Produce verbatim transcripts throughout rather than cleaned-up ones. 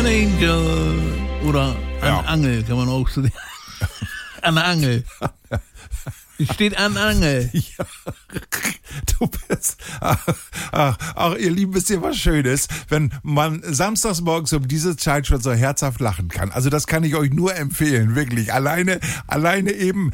Angel. Oder an Ja. Angel, kann man auch so sagen. An der Angel. Steht an Angel. Ja, du bist. Ach, ach, ach, ihr Lieben, wisst ihr, was Schönes, wenn man samstags morgens um diese Zeit schon so herzhaft lachen kann. Also das kann ich euch nur empfehlen, wirklich. Alleine, alleine eben,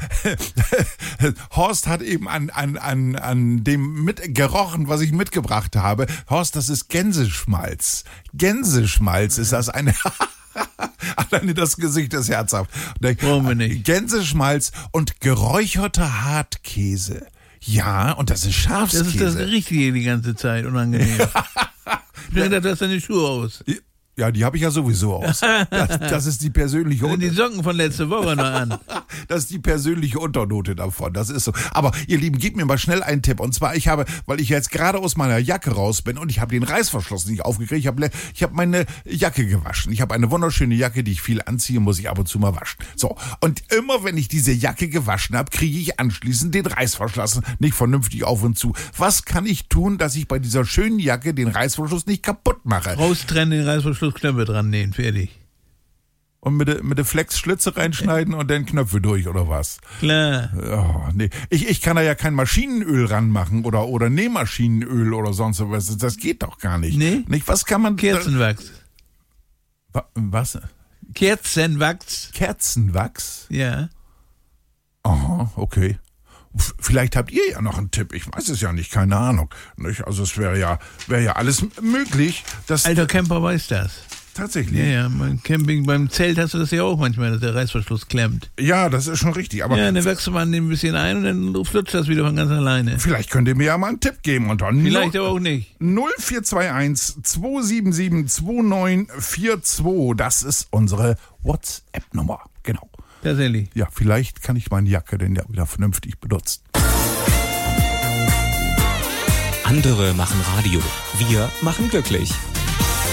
Horst hat eben an, an, an, an dem mit gerochen, was ich mitgebracht habe. Horst, das ist Gänseschmalz. Gänseschmalz ist das eine. Alleine das Gesicht ist herzhaft. Brauchen wir nicht. Gänseschmalz und geräucherter Hartkäse. Ja, und das ist Schafskäse. Das ist das Richtige die ganze Zeit, unangenehm. Ich dachte, du hast deine Schuhe aus. Ja, die habe ich ja sowieso aus. Das, das ist die persönliche Und die Unter- Socken von letzter Woche noch an. Das ist die persönliche Unternote davon. Das ist so. Aber ihr Lieben, gebt mir mal schnell einen Tipp. Und zwar, ich habe, weil ich jetzt gerade aus meiner Jacke raus bin und ich habe den Reißverschluss nicht aufgekriegt. Ich habe, ich habe meine Jacke gewaschen. Ich habe eine wunderschöne Jacke, die ich viel anziehe, muss ich ab und zu mal waschen. So. Und immer wenn ich diese Jacke gewaschen habe, kriege ich anschließend den Reißverschluss nicht vernünftig auf und zu. Was kann ich tun, dass ich bei dieser schönen Jacke den Reißverschluss nicht kaputt mache? Raustrennen, den Reißverschluss, Knöpfe dran nähen, fertig. Und mit der, mit der Flex Schlitze reinschneiden und dann Knöpfe durch, oder was? Klar. Oh, nee. Ich, ich kann da ja kein Maschinenöl ranmachen oder, oder Nähmaschinenöl oder sonst was. Das geht doch gar nicht. Nee. Nicht? Was kann man... Kerzenwachs. Da, was? Kerzenwachs. Kerzenwachs? Ja. Aha, okay. F- Vielleicht habt ihr ja noch einen Tipp. Ich weiß es ja nicht, keine Ahnung. Nicht? Also es wäre ja, wäre ja alles m- möglich. Dass Alter Camper weiß das. tatsächlich. Ja, ja, beim Camping, beim Zelt hast du das ja auch manchmal, dass der Reißverschluss klemmt. Ja, das ist schon richtig. Aber Ja, dann wächst du mal ein bisschen ein und dann flutscht das wieder von ganz alleine. vielleicht könnt ihr mir ja mal einen Tipp geben. Unter Vielleicht aber auch nicht. null vier zwei eins zwei sieben sieben zwei neun vier zwei. Das ist unsere WhatsApp-Nummer. Genau. Tatsächlich. Ja, vielleicht kann ich meine Jacke denn ja wieder vernünftig benutzen. Andere machen Radio. Wir machen glücklich.